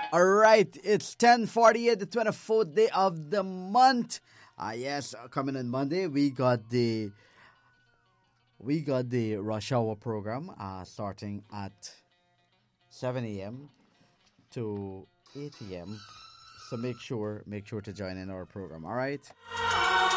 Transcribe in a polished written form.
All right, it's 10:48, the 24th day of the month. Yes, coming on Monday, we got the rush hour program starting at 7 a.m. to 8 a.m. So make sure to join in our program. All right.